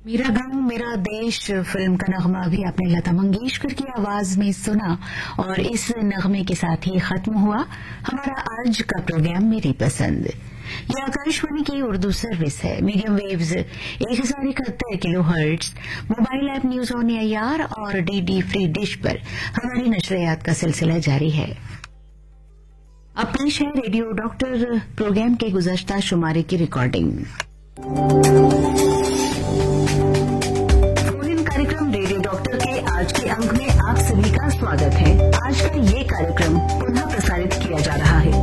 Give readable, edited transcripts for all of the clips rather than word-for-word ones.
मेरा गांव मेरा देश फिल्म का नगमा भी आपने लता मंगेशकर की आवाज में सुना और इस नगमे के साथ ही खत्म हुआ हमारा आज का प्रोग्राम मेरी पसंद। ये आकाशवाणी की उर्दू सर्विस है। Medium waves 1071 kilohertz, mobile app news on AIR और डीडी फ्री डिश पर हमारी नशरियात का सिलसिला जारी है। अब पेश है रेडियो डॉक्टर प्रोग्राम के गुज़श्ता शुमारे की रिकॉर्डिंग। कार्यक्रम रेडियो डॉक्टर के आज के अंक में आप सभी का स्वागत है। आज का ये कार्यक्रम पुनः प्रसारित किया जा रहा है।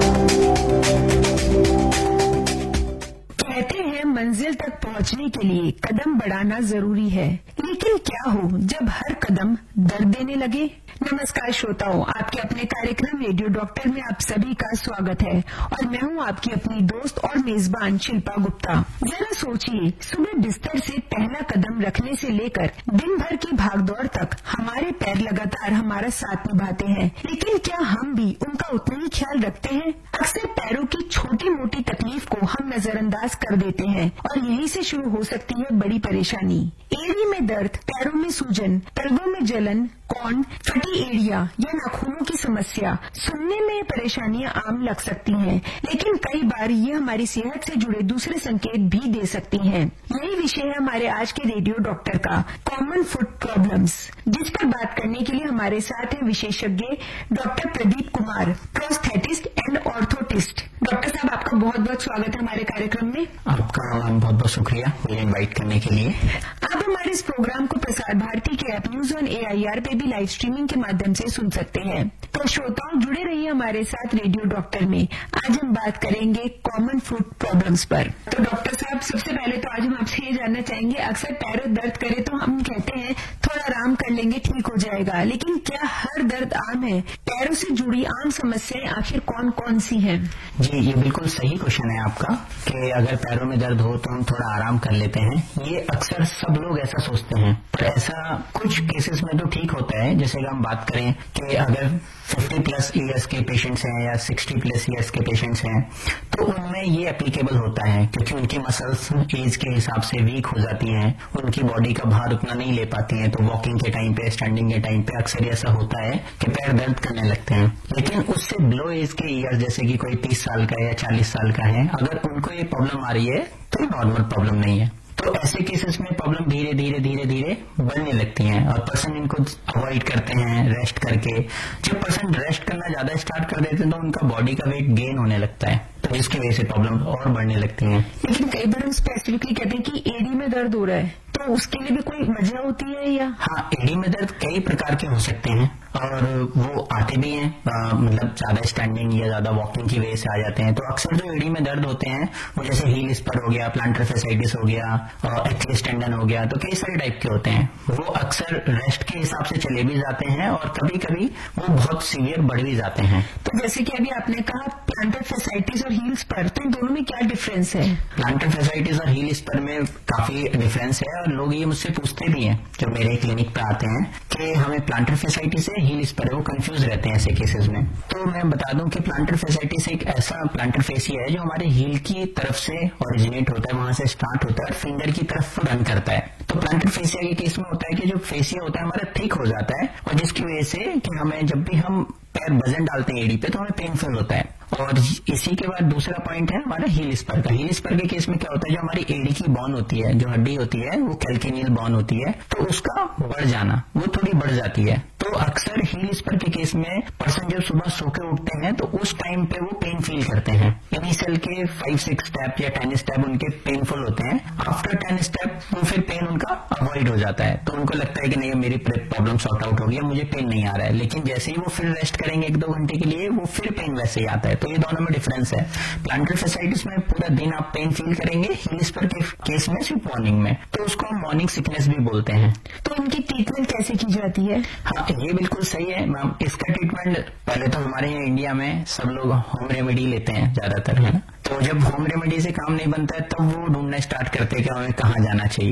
कहते हैं मंजिल तक पहुंचने के लिए कदम बढ़ाना जरूरी है, लेकिन क्या हो जब हर कदम दर्द देने लगे। नमस्कार श्रोताओं, आपके अपने कार्यक्रम रेडियो डॉक्टर में आप सभी का स्वागत है और मैं हूं आपकी अपनी दोस्त और मेजबान शिल्पा गुप्ता। जरा सोचिए, सुबह बिस्तर से पहला कदम रखने से लेकर दिन भर की भागदौड़ तक हमारे पैर लगातार हमारा साथ निभाते हैं, लेकिन क्या हम भी उनका उतना ही ख्याल रखते हैं? अक्सर पैरों की छोटी मोटी तकलीफ को हम नजरअंदाज कर देते हैं और यहीं से शुरू हो सकती है बड़ी परेशानी। एड़ी में दर्द, पैरों में सूजन, तलवों में जलन, कौन, फटी एड़ियां या नाखूनों की समस्या। सुनने में परेशानियां आम लग सकती हैं, लेकिन कई बार ये हमारी सेहत से जुड़े दूसरे संकेत भी दे सकती हैं। यही विषय है हमारे आज के रेडियो डॉक्टर का, कॉमन फुट प्रॉब्लम्स, जिस पर बात करने के लिए हमारे साथ है विशेषज्ञ doctor Pradeep Kumar, prosthetist and orthotist. Doctor साहब, आपका बहुत बहुत स्वागत है हमारे कार्यक्रम में। आपका बहुत बहुत शुक्रिया मुझे इनवाइट करने के लिए। आप हमारे इस प्रोग्राम को प्रसार भारती के ऐप न्यूज ऑन एआईआर पे भी लाइव स्ट्रीमिंग के माध्यम से सुन सकते हैं। तो श्रोताओं, जुड़े रहिए हमारे साथ रेडियो डॉक्टर में। आज हम बात करेंगे कॉमन फुट प्रॉब्लम्स पर। तो डॉक्टर साहब, सबसे पहले तो आज हम आपसे ये जानना चाहेंगे, अक्सर पैरों दर्द करे तो हम कहते हैं थोड़ा आराम कर लेंगे ठीक हो जाएगा, लेकिन क्या हर दर्द आम है? पैरों से जुड़ी आम समस्याएं आखिर कौन कौन सी हैं? जी, ये बिल्कुल सही क्वेश्चन है आपका कि अगर पैरों में दर्द हो तो हम थोड़ा आराम कर लेते हैं। ये अक्सर सब लोग ऐसा सोचते हैं, पर ऐसा कुछ केसेस में तो ठीक होता है। जैसे कि हम बात करें कि अगर 50 प्लस ईयर्स के पेशेंट्स हैं या 60 प्लस ईयर्स के पेशेंट्स हैं, तो उनमें ये एप्लीकेबल होता है क्योंकि उनकी मसल्स एज के हिसाब से वीक हो जाती हैं, उनकी बॉडी का भार उतना नहीं ले पाती हैं, तो वॉकिंग के टाइम पे, स्टैंडिंग के टाइम पे अक्सर ऐसा होता है कि पैर दर्द करने लगते हैं। लेकिन उससे बिलो एज के ईयर्स, जैसे कि कोई 30 साल का या 40 साल का है, अगर उनको ये प्रॉब्लम आ रही है तो ये नॉर्मल प्रॉब्लम नहीं है। तो ऐसे केसेस में प्रॉब्लम धीरे धीरे धीरे धीरे बढ़ने लगती हैं और पर्सन इनको अवॉइड करते हैं रेस्ट करके। जब पर्सन रेस्ट करना ज्यादा स्टार्ट कर देते हैं तो उनका बॉडी का वेट गेन होने लगता है, तो जिसकी वजह से प्रॉब्लम और बढ़ने लगती हैं। लेकिन कई बार हम स्पेसिफिकली कहते हैं कि एड़ी में दर्द हो रहा है, तो उसके लिए भी कोई वजह होती है या? हाँ, एड़ी में दर्द कई प्रकार के हो सकते हैं और वो आते भी हैं, मतलब ज्यादा स्टैंडिंग या ज्यादा वॉकिंग की वजह से आ जाते हैं। तो अक्सर जो एड़ी में दर्द होते हैं वो जैसे हील स्पर हो गया, प्लांटर फैसाइटिस हो गया और एक्लेस टेंडन हो गया, तो कई सारे टाइप के होते हैं। वो अक्सर रेस्ट के हिसाब से चले भी जाते हैं और कभी कभी वो बहुत सीवियर बढ़ भी जाते हैं। तो जैसे कि अभी आपने कहा प्लांटर फैसाइटिस और हील स्पर, तो इन दोनों में क्या डिफरेंस है? प्लांटर फैसाइटिस और हील स्पर में काफी डिफरेंस है और लोग ये मुझसे पूछते भी हैं जो मेरे क्लिनिक पे आते हैं कि हमें प्लांटर फैसाइटिस है, हील स्पर है, वो कंफ्यूज रहते हैं ऐसे केसेस में। तो मैं बता दूं कि प्लांटर फैसाइटिस एक ऐसा प्लांटर फेसिया है जो हमारे हील की तरफ से ओरिजिनेट होता है, वहां से स्टार्ट होता है और फिंगर की तरफ रन करता है। तो प्लांटर फेसिया के केस में होता है कि जो फेसिया होता है हमारा थिक हो जाता है और जिसकी वजह से कि हमें जब भी हम पैर वजन डालते हैं एड़ी पे तो हमें पेनफुल होता है। और इसी के बाद दूसरा पॉइंट है हमारा हील स्पर का। हील स्पर के केस में क्या होता है, जो हमारी एड़ी की बॉन होती है, जो हड्डी होती है, वो कैल्केनियल बॉन होती है, तो उसका बढ़ जाना, वो थोड़ी बढ़ जाती है। तो अक्सर हील स्पर के केस में पर्सन जब सुबह सो के उठते हैं तो उस टाइम पे वो पेन फील करते हैं। इनिशियल के 5-6 स्टेप या 10 स्टेप उनके पेनफुल होते हैं। आफ्टर 10 स्टेप वो फिर पेन उनका अवॉइड हो जाता है, तो उनको लगता है कि नहीं मेरी प्रॉब्लम सॉर्ट आउट हो गई, मुझे पेन नहीं आ रहा है। लेकिन जैसे ही वो फिर रेस्ट करेंगे 1-2 घंटे के लिए, वो फिर पेन वैसे ही आता है। तो ये दोनों में डिफरेंस है। प्लांटर फैसाइटिस में पूरा दिन आप पेन फील करेंगे, हील स्पर के केस में सिर्फ मॉर्निंग में, तो उसको हम मॉर्निंग सिकनेस भी बोलते हैं। तो इनकी ट्रीटमेंट कैसे की जाती है? हाँ, ये बिल्कुल सही है मैम। इसका ट्रीटमेंट पहले तो हमारे यहाँ इंडिया में सब लोग होम रेमेडी लेते हैं ज्यादातर, है ना। तो जब होम रेमेडी से काम नहीं बनता है तब वो ढूंढना स्टार्ट करते हैं कि हमें कहाँ जाना चाहिए। तो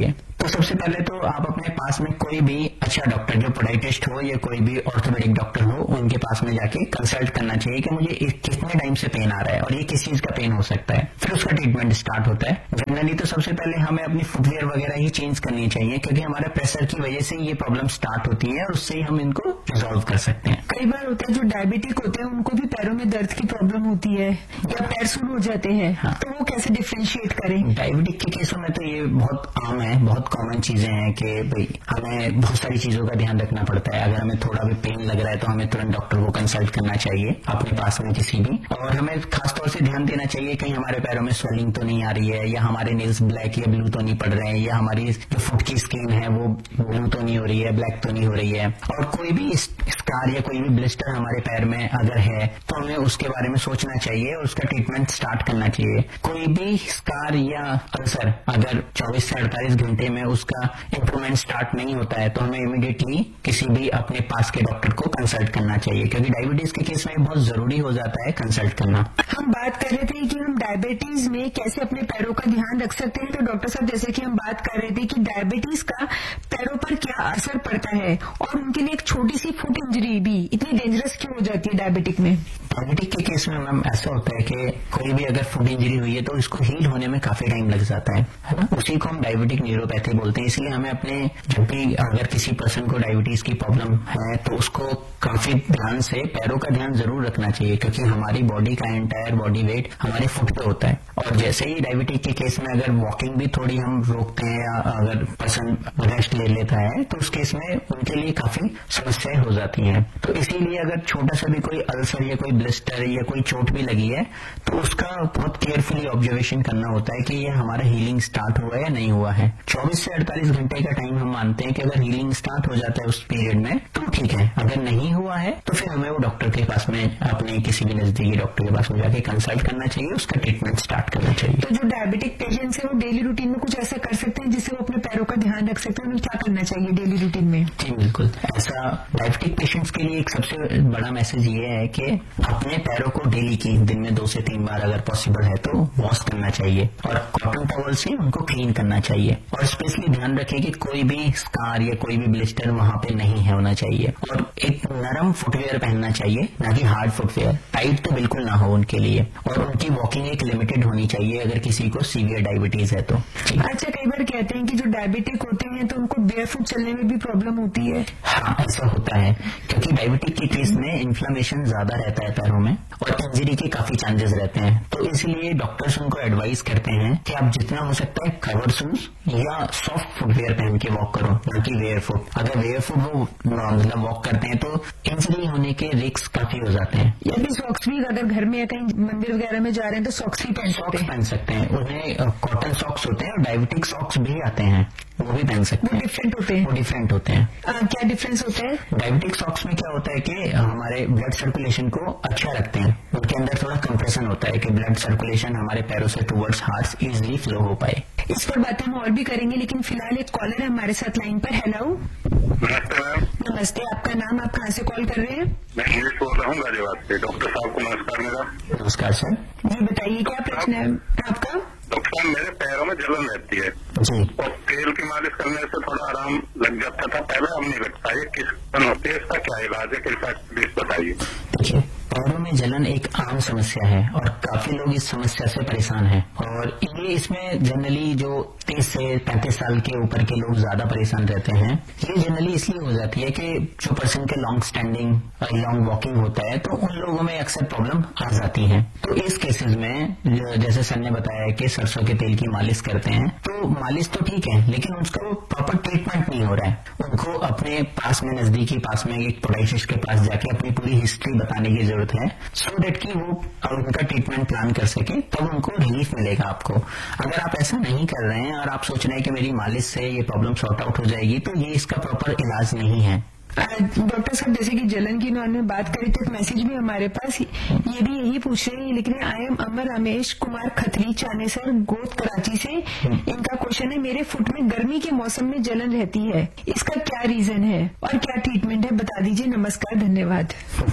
तो सबसे पहले तो आप अपने पास में कोई भी अच्छा डॉक्टर, जो पोडाइटिस्ट हो या कोई भी ऑर्थोपेडिक डॉक्टर हो, उनके पास में जाके कंसल्ट करना चाहिए कि मुझे कितने टाइम से पेन आ रहा है और ये किस चीज का पेन हो सकता है। फिर उसका ट्रीटमेंट स्टार्ट होता है। जनरली तो सबसे पहले हमें अपनी फुटवेयर वगैरह ही चेंज करनी चाहिए, क्योंकि हमारे प्रेशर की वजह से ये प्रॉब्लम स्टार्ट होती है और उससे ही हम इनको रिजॉल्व कर सकते हैं। कई बार होता है जो डायबिटिक होते हैं उनको भी पैरों में दर्द की प्रॉब्लम होती है या पैर सुन हो जाते हैं। हाँ। तो वो कैसे डिफ्रेंशिएट करें? डायबिटिक के केसों में तो ये बहुत आम है, बहुत कॉमन चीजें हैं कि भाई हमें बहुत सारी चीजों का ध्यान रखना पड़ता है। अगर हमें थोड़ा भी पेन लग रहा है तो हमें तुरंत डॉक्टर को कंसल्ट करना चाहिए अपने पास में किसी भी, और हमें खासतौर से ध्यान देना चाहिए कहीं हमारे पैरों में स्वेलिंग तो नहीं आ रही है, या हमारे नेल्स ब्लैक या ब्लू तो नहीं पड़ रहे हैं, या हमारी जो फुट की स्किन है वो ब्लू तो नहीं हो रही है, ब्लैक तो नहीं हो रही है। और कोई भी स्कार या कोई भी ब्लिस्टर हमारे पैर में अगर है तो हमें उसके बारे में सोचना चाहिए और उसका ट्रीटमेंट स्टार्ट करना चाहिए। कोई भी स्कार या अल्सर अगर 24 से 48 घंटे में उसका इंप्रूवमेंट स्टार्ट नहीं होता है तो हमें इमीडिएटली किसी भी अपने पास के डॉक्टर को कंसल्ट करना चाहिए, क्योंकि डायबिटीज के केस में बहुत जरूरी हो जाता है कंसल्ट करना। हम बात कर रहे थे कि हम डायबिटीज में कैसे अपने पैरों का ध्यान रख सकते हैं, तो डॉक्टर साहब जैसे कि हम बात कर रहे थे कि डायबिटीज का पैरों पर क्या असर पड़ता है और उनके लिए एक छोटी सी फुट इंजरी भी इतनी डेंजरस क्यों हो जाती है डायबिटिक में? डायबिटिक के केस में मैम ऐसा होता है कि कोई भी अगर फुट इंजरी हुई है तो इसको हील होने में काफी टाइम लग जाता है ना। उसी को हम डायबिटिक न्यूरोपैथी बोलते हैं। इसलिए हमें अपने जब भी अगर किसी पर्सन को डायबिटीज की प्रॉब्लम है तो उसको काफी ध्यान से पैरों का ध्यान जरूर रखना चाहिए, क्योंकि हमारी बॉडी का एंटायर बॉडी वेट हमारे फुट पे होता है। और जैसे ही डायबिटिक के केस में अगर वॉकिंग भी थोड़ी हम रोकते हैं या अगर पर्सन रेस्ट ले लेता है तो उस केस में उनके लिए काफी समस्याएं हो जाती हैं। तो इसीलिए अगर छोटा सा भी कोई अल्सर या कोई ब्लिस्टर या कोई चोट भी लगी है तो उसका बहुत केयरफुली ऑब्जर्वेशन करना होता है कि ये हमारा हीलिंग स्टार्ट हुआ है या नहीं हुआ है। 24 से 48 घंटे का टाइम हम मानते हैं कि अगर हीलिंग स्टार्ट हो जाता है उस पीरियड में तो ठीक है, अगर नहीं हुआ है तो फिर हमें वो डॉक्टर के पास में अपने किसी भी नजदीकी डॉक्टर के पास में जाके कंसल्ट करना चाहिए, उसका ट्रीटमेंट स्टार्ट करना चाहिए। तो जो डायबिटिक पेशेंट्स है वो डेली रूटीन में कुछ ऐसा कर सकते हैं जिससे वो अपने पैरों का ध्यान रख सकते हैं? उन्हें क्या करना चाहिए डेली रूटीन में? जी बिल्कुल, ऐसा डायबिटिक पेशेंट्स के लिए एक सबसे बड़ा मैसेज ये है कि अपने पैरों को डेली की दिन में 2 से 3 बार अगर पॉसिबल है तो वॉश करना चाहिए और कॉटन टॉवल से उनको क्लीन करना चाहिए। और स्पेशली ध्यान रखें कि कोई भी स्कार या कोई भी ब्लिस्टर वहां पे नहीं है होना चाहिए। और एक नरम फुटवेयर पहनना चाहिए, ना कि हार्ड फुटवेयर। टाइट तो बिल्कुल ना हो उनके लिए। और उनकी वॉकिंग एक लिमिटेड होनी चाहिए अगर किसी को सीवियर डायबिटीज है तो। अच्छा, कई बार कहते हैं कि जो डायबिटिक होते हैं तो उनको बेयरफुट चलने में भी प्रॉब्लम होती है। हाँ, ऐसा होता है क्योंकि डायबिटिक के केस में इन्फ्लेमेशन ज्यादा रहता है पैरों में और इंजरी के काफी चांसेस रहते हैं। तो इसलिए डॉक्टर्स उनको एडवाइस करते हैं कि आप जितना हो सकता है कवर शूज या सॉफ्ट फुटवेयर पहन के वॉक करो, ना कि वेयर फुट। अगर वेयर फुट वो मतलब वॉक करते हैं तो इंजरी होने के रिस्क काफी हो जाते हैं। या फिर सॉक्स भी अगर घर में या कहीं मंदिर वगैरह में जा रहे हैं तो सॉक्स भी पहन सकते हैं। उन्हें कॉटन सॉक्स होते हैं और डायबिटिक सॉक्स भी आते हैं, वो भी पहन सकते हैं। वो डिफरेंट होते हैं? वो डिफरेंट होते हैं। क्या डिफरेंस होता है? डायबिटिक सॉक्स में क्या होता है कि हमारे ब्लड सर्कुलेशन को अच्छा रखते हैं। उनके अंदर थोड़ा कंप्रेशन होता है कि ब्लड सर्कुलेशन हमारे पैरों से टुवर्ड्स हार्ट इजिली फ्लो हो पाए। इस पर बातें हम और भी करेंगे, लेकिन फिलहाल एक कॉलर है हमारे साथ लाइन पर। हेलो। नमस्ते मैम। नमस्ते, आपका नाम, आप कहाँ से कॉल कर रहे हैं? मैं इंग्लिश बोल रहा हूँ गाजियाबाद से। डॉक्टर साहब को नमस्कार मेरा। नमस्कार सर। जी बताइए, क्या प्रश्न है आपका? डॉक्टर साहब, मेरे पैरों में जलन रहती है जी, और तेल की मालिश करने से थोड़ा आराम लग जाता था पहले, अब नहीं लगता। ये किस जलन होती है, इसका क्या इलाज है, कृपया प्लीज बताइए। देखिए, पैरों में जलन एक आम समस्या है और काफी लोग इस समस्या से परेशान हैं। और ये इसमें जनरली जो 30 से 35 साल के ऊपर के लोग ज्यादा परेशान रहते हैं। ये जनरली इसलिए हो जाती है कि जो पर्सन के लॉन्ग स्टैंडिंग लॉन्ग वॉकिंग होता है तो उन लोगों में अक्सर प्रॉब्लम आ जाती है। तो इस केसेस में जैसे सर ने बताया कि सरसों के तेल की मालिश करते हैं, तो मालिश तो ठीक है लेकिन उसका प्रॉपर ट्रीटमेंट नहीं हो रहा है। उनको अपने पास में नजदीकी पास में एक पोडाइटिस्ट के पास जाके अपनी पूरी हिस्ट्री बताने की जरूरत है, सो डेट कि वो उनका ट्रीटमेंट प्लान कर सके, तब उनको रिलीफ मिलेगा आपको। अगर आप ऐसा नहीं कर रहे हैं और आप सोच रहे हैं कि मेरी मालिश से ये प्रॉब्लम सॉर्ट आउट हो जाएगी, तो ये इसका प्रॉपर इलाज नहीं है। डॉक्टर साहब, जैसे कि जलन की उन्होंने बात करी तो एक मैसेज भी हमारे पास ये भी यही पूछ रहे हैं, लिख रहे हैं, आई एम अमर रमेश कुमार खत्री, चानेसर, गोद, कराची से। इनका क्वेश्चन है, मेरे फुट में गर्मी के मौसम में जलन रहती है, इसका क्या रीजन है और क्या ट्रीटमेंट है, बता दीजिए। नमस्कार, धन्यवाद।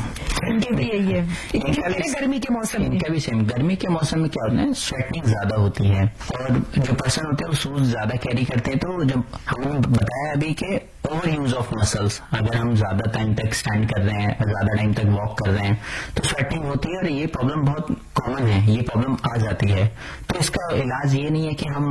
इनके भी यही है, गर्मी के मौसम, इनका भी सेम। गर्मी के मौसम में क्या होता है, स्वेटिंग ज्यादा होती है और जो पर्सन होते हैं वो शूज ज्यादा कैरी करते हैं। तो जब हमने बताया अभी कि ओवर यूज ऑफ मसल्स, अगर हम ज्यादा टाइम तक स्टैंड कर रहे हैं, ज्यादा टाइम तक वॉक कर रहे हैं तो स्वेटिंग होती है और ये प्रॉब्लम बहुत कॉमन है, ये प्रॉब्लम आ जाती है। तो इसका इलाज ये नहीं है कि हम